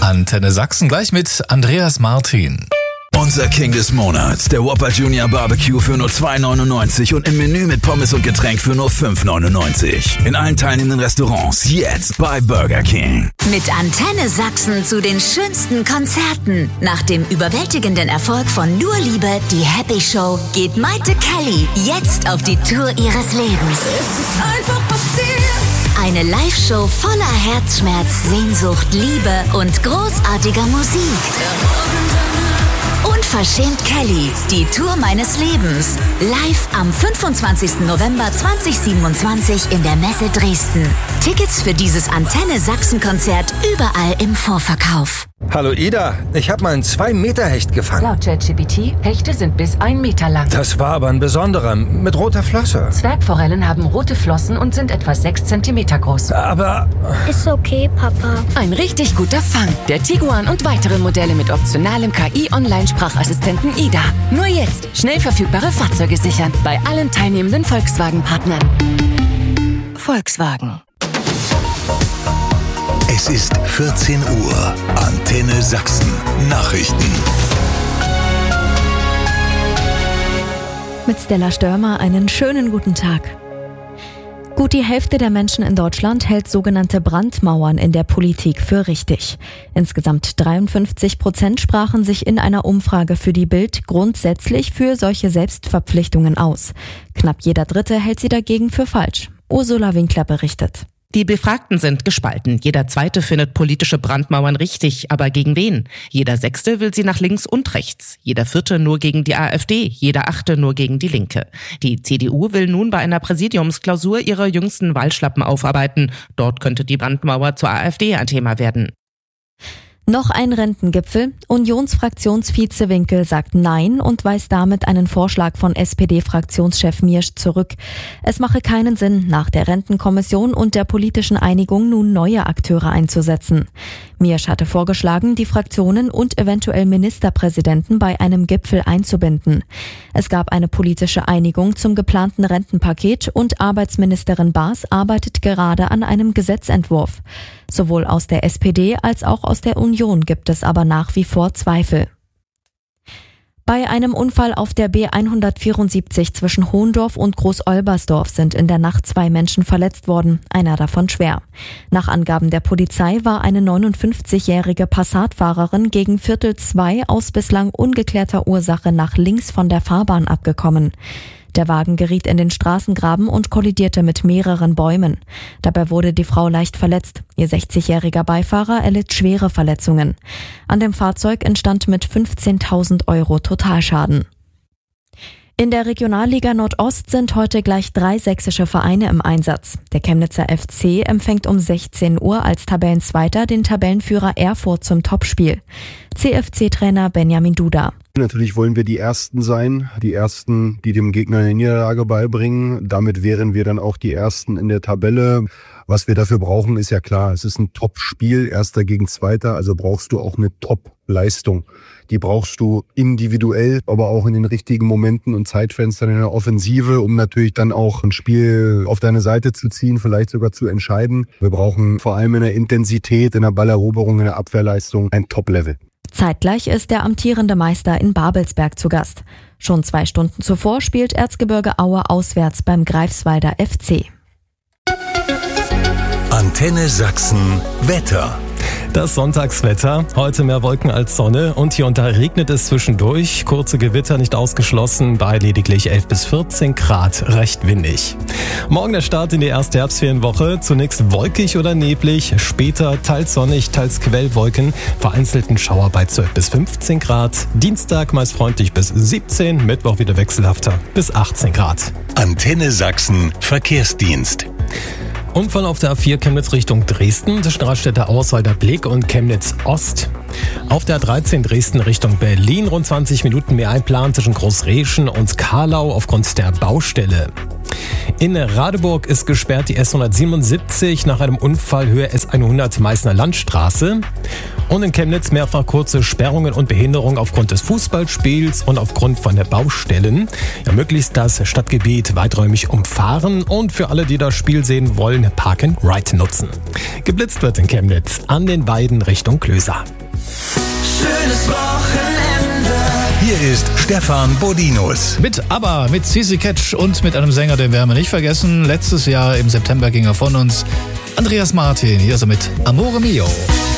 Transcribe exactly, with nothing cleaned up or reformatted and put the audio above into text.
Antenne Sachsen gleich mit Andreas Martin. Unser King des Monats, der Whopper Junior Barbecue für nur zwei neunundneunzig und im Menü mit Pommes und Getränk für nur fünf neunundneunzig. In allen teilnehmenden Restaurants jetzt bei Burger King. Mit Antenne Sachsen zu den schönsten Konzerten. Nach dem überwältigenden Erfolg von Nur Liebe, die Happy Show, geht Maite Kelly jetzt auf die Tour ihres Lebens. Es ist einfach passiert. Eine Live-Show voller Herzschmerz, Sehnsucht, Liebe und großartiger Musik. Unverschämt Kelly, die Tour meines Lebens. Live am fünfundzwanzigsten November zweitausendsiebenundzwanzig in der Messe Dresden. Tickets für dieses Antenne Sachsen-Konzert überall im Vorverkauf. Hallo Ida, ich habe mal einen zwei Meter Hecht gefangen. Laut ChatGPT, Hechte sind bis ein Meter lang. Das war aber ein besonderer, mit roter Flosse. Zwergforellen haben rote Flossen und sind etwa sechs Zentimeter groß. Aber... Ist okay, Papa. Ein richtig guter Fang. Der Tiguan und weitere Modelle mit optionalem K I-Online-Sprachassistenten Ida. Nur jetzt schnell verfügbare Fahrzeuge sichern. Bei allen teilnehmenden Volkswagen-Partnern. Volkswagen. Es ist vierzehn Uhr. Antenne Sachsen. Nachrichten. Mit Stella Störmer einen schönen guten Tag. Gut die Hälfte der Menschen in Deutschland hält sogenannte Brandmauern in der Politik für richtig. Insgesamt dreiundfünfzig Prozent sprachen sich in einer Umfrage für die Bild grundsätzlich für solche Selbstverpflichtungen aus. Knapp jeder Dritte hält sie dagegen für falsch. Ursula Winkler berichtet. Die Befragten sind gespalten. Jeder Zweite findet politische Brandmauern richtig, aber gegen wen? Jeder Sechste will sie nach links und rechts. Jeder Vierte nur gegen die AfD, jeder Achte nur gegen die Linke. Die C D U will nun bei einer Präsidiumsklausur ihre jüngsten Wahlschlappen aufarbeiten. Dort könnte die Brandmauer zur AfD ein Thema werden. Noch ein Rentengipfel. Unionsfraktionsvize Winkel sagt Nein und weist damit einen Vorschlag von S P D-Fraktionschef Miersch zurück. Es mache keinen Sinn, nach der Rentenkommission und der politischen Einigung nun neue Akteure einzusetzen. Miersch hatte vorgeschlagen, die Fraktionen und eventuell Ministerpräsidenten bei einem Gipfel einzubinden. Es gab eine politische Einigung zum geplanten Rentenpaket und Arbeitsministerin Baas arbeitet gerade an einem Gesetzentwurf. Sowohl aus der S P D als auch aus der Union gibt es aber nach wie vor Zweifel. Bei einem Unfall auf der B hundertvierundsiebzig zwischen Hohendorf und Groß-Olbersdorf sind in der Nacht zwei Menschen verletzt worden, einer davon schwer. Nach Angaben der Polizei war eine neunundfünfzigjährige Passatfahrerin gegen Viertel zwei aus bislang ungeklärter Ursache nach links von der Fahrbahn abgekommen. Der Wagen geriet in den Straßengraben und kollidierte mit mehreren Bäumen. Dabei wurde die Frau leicht verletzt. Ihr sechzigjähriger Beifahrer erlitt schwere Verletzungen. An dem Fahrzeug entstand mit fünfzehntausend Euro Totalschaden. In der Regionalliga Nordost sind heute gleich drei sächsische Vereine im Einsatz. Der Chemnitzer F C empfängt um sechzehn Uhr als Tabellenzweiter den Tabellenführer Erfurt zum Topspiel. C F C-Trainer Benjamin Duda. Natürlich wollen wir die Ersten sein, die Ersten, die dem Gegner eine Niederlage beibringen. Damit wären wir dann auch die Ersten in der Tabelle. Was wir dafür brauchen, ist ja klar. Es ist ein Top-Spiel, Erster gegen Zweiter, also brauchst du auch eine Top-Leistung. Die brauchst du individuell, aber auch in den richtigen Momenten und Zeitfenstern in der Offensive, um natürlich dann auch ein Spiel auf deine Seite zu ziehen, vielleicht sogar zu entscheiden. Wir brauchen vor allem in der Intensität, in der Balleroberung, in der Abwehrleistung ein Top-Level. Zeitgleich ist der amtierende Meister in Babelsberg zu Gast. Schon zwei Stunden zuvor spielt Erzgebirge Aue auswärts beim Greifswalder F C. Antenne Sachsen Wetter. Das Sonntagswetter. Heute mehr Wolken als Sonne und hier und da regnet es zwischendurch. Kurze Gewitter nicht ausgeschlossen, bei lediglich elf bis vierzehn Grad, recht windig. Morgen der Start in die erste Herbstferienwoche. Zunächst wolkig oder neblig, später teils sonnig, teils Quellwolken, vereinzelten Schauer bei zwölf bis fünfzehn Grad. Dienstag meist freundlich bis siebzehn, Mittwoch wieder wechselhafter bis achtzehn Grad. Antenne Sachsen Verkehrsdienst. Unfall auf der A vier Chemnitz Richtung Dresden, zwischen Raststätter Auerswalder Blick und Chemnitz Ost. Auf der A dreizehn Dresden Richtung Berlin rund zwanzig Minuten mehr einplan zwischen Großreschen und Karlau aufgrund der Baustelle. In Radeburg ist gesperrt die S hundertsiebenundsiebzig nach einem Unfall Höhe S hundert Meißner Landstraße. Und in Chemnitz mehrfach kurze Sperrungen und Behinderungen aufgrund des Fußballspiels und aufgrund von der Baustellen. Ja, möglichst das Stadtgebiet weiträumig umfahren und für alle, die das Spiel sehen wollen, Park and Ride nutzen. Geblitzt wird in Chemnitz an den Weiden Richtung Klöser. Schönes Wochenende. Hier ist Stefan Bodinus. Mit ABBA, mit Sissy Catch und mit einem Sänger, den werden wir nicht vergessen. Letztes Jahr im September ging er von uns. Andreas Martin, hier ist er mit Amore Mio.